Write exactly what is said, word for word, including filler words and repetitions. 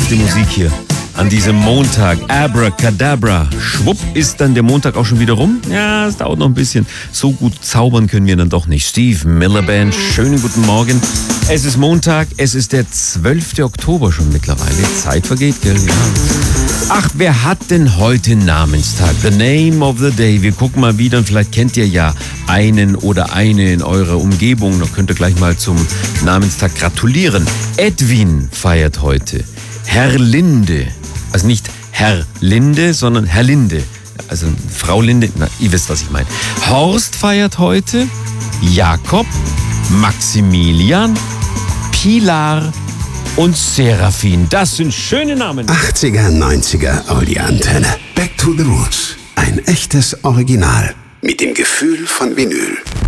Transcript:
beste Musik hier an diesem Montag. Abracadabra. Schwupp ist dann der Montag auch schon wieder rum. Ja, es dauert noch ein bisschen. So gut zaubern können wir dann doch nicht. Steve Miller Band, schönen guten Morgen. Es ist Montag, es ist der zwölfte Oktober schon mittlerweile. Zeit vergeht, gell? Ja. Ach, wer hat denn heute Namenstag? The name of the day. Wir gucken mal wieder und vielleicht kennt ihr ja einen oder eine in eurer Umgebung. Da könnt ihr gleich mal zum Namenstag gratulieren. Edwin feiert heute. Herr Linde. Also nicht Herr Linde, sondern Herr Linde. Also Frau Linde, na, ihr wisst, was ich meine. Horst feiert heute. Jakob, Maximilian, Pilar und Serafin. Das sind schöne Namen. achtziger, neunziger Audi-Antenne. Back to the Roots. Ein echtes Original. Mit dem Gefühl von Vinyl.